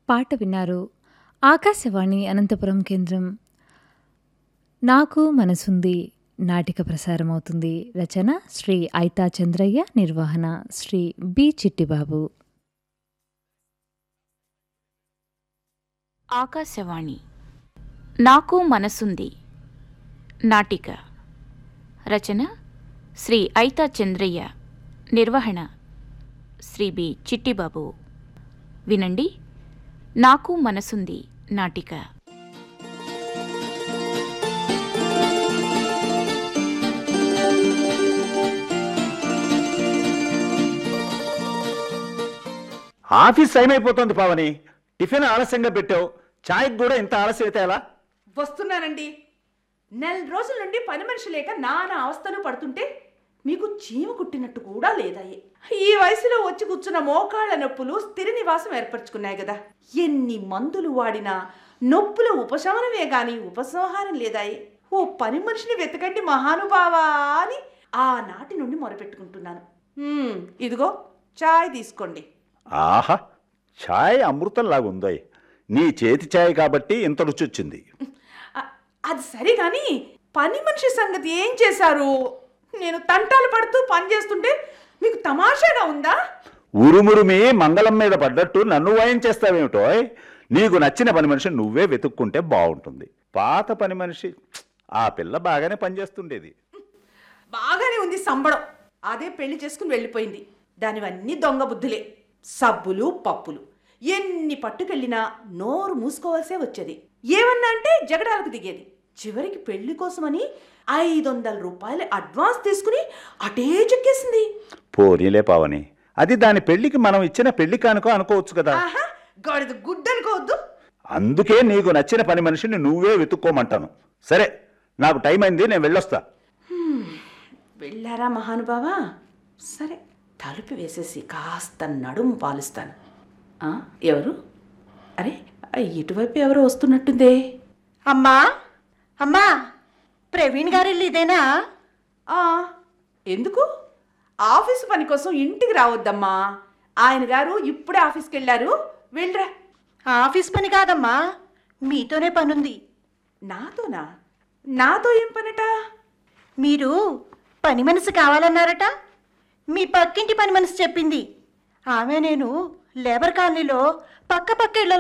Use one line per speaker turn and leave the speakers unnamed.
పాట విన్నారు. ఆకాశవాణి అనంతపురం కేంద్రం. నాకు మనసుంది నాటిక ప్రసారమవుతుంది. రచన శ్రీ ఐతా చంద్రయ్య, నిర్వహణ శ్రీ బి చిట్టిబాబు.
ఆకాశవాణి నాకు మనసుంది నాటిక. రచన శ్రీ ఐతా చంద్రయ్య, నిర్వహణ శ్రీ బి చిట్టిబాబు. వినండి, నాకు మనసుంది నాటిక.
ఆఫీస్ టైం అయిపోతుంది పావని. టిఫిన్ ఆలస్యంగా పెట్టావు, ఛాయ్కి కూడా ఇంత ఆలస్యం అయితే ఎలా?
వస్తున్నానండి. నెల రోజుల నుండి పని మనిషి లేక నానా అవస్థలు పడుతుంటే మీకు చీమ కుట్టినట్టు కూడా లేదాయి. ఈ వయసులో వచ్చి కూర్చున్న మోకాళ్ళ నొప్పులు స్థిర నివాసం ఏర్పరచుకున్నాయి కదా. ఎన్ని మందులు వాడినా నొప్పుల ఉపశమనమే గాని ఉపసంహారం లేదాయి. ఓ పని మనిషిని వెతకండి మహానుభావా అని ఆనాటి నుండి మొరపెట్టుకుంటున్నాను. ఇదిగో ఛాయ్ తీసుకోండి.
ఆహా, ఛాయ్ అమృతం లాగుందో. నీ చేతి ఛాయ్ కాబట్టి ఇంత రుచి వచ్చింది.
అది సరే కానీ పని మనిషి సంగతి ఏం చేశారు? నేను తంటాలు పడుతూ పని చేస్తుంటే మీకు తమాషాగా ఉందా?
ఉరుమురుమి మంగళం మీద పడ్డట్టు నన్ను వాయం చేస్తావేమిటో. నీకు నచ్చిన పని మనిషి నువ్వే వెతుక్కుంటే బాగుంటుంది. పాత పని మనిషి ఆ పిల్ల బాగానే పనిచేస్తుండేది.
బాగానే ఉంది సంబడం. అదే పెళ్లి చేసుకుని వెళ్ళిపోయింది. దానివన్నీ దొంగ బుద్ధులే. సబ్బులు పప్పులు ఎన్ని పట్టుకెళ్ళినా నోరు మూసుకోవాల్సే వచ్చేది. ఏమన్నా అంటే జగడాలకు దిగేది. చివరికి పెళ్లి కోసమని 500 రూపాయలు అడ్వాన్స్ తీసుకుని అటే చెక్కేసింది.
పోనీలే పావని, అది దాని పెళ్లికి మనం ఇచ్చిన పెళ్లి కానుకో అనుకోవచ్చు కదా.
గాడిద గుడ్డ అనుకోవద్దు.
అందుకే నీకు నచ్చిన పని మనిషిని నువ్వే వెతుక్కోమంటాను. సరే, నాకు టైం అయింది, నేను వెళ్ళొస్తా.
వెళ్ళారా మహానుభావా? సరే, తలుపు వేసేసి కాస్త నడుము పాలుస్తాను. ఎవరు? అరే, ఇటువైపు ఎవరో వస్తున్నట్టుందే.
అమ్మా అమ్మా, ప్రవీణ్ గారిల్లు ఇదేనా?
ఎందుకు? ఆఫీసు పని కోసం ఇంటికి రావద్దమ్మా. ఆయన గారు ఇప్పుడే ఆఫీస్కి వెళ్ళారు. వెళ్ళరా.
ఆఫీస్ పని కాదమ్మా, మీతోనే పనుంది.
నాతోనా? నాతో ఏం పనట?
మీరు పని మనిషి కావాలన్నారట. మీ పక్కింటి పని మనిషి చెప్పింది. ఆమె నేను లేబర్ కాలనీలో పక్క ఇళ్ళ